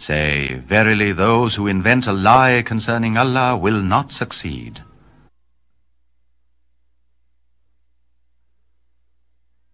Say, verily those who invent a lie concerning Allah will not succeed.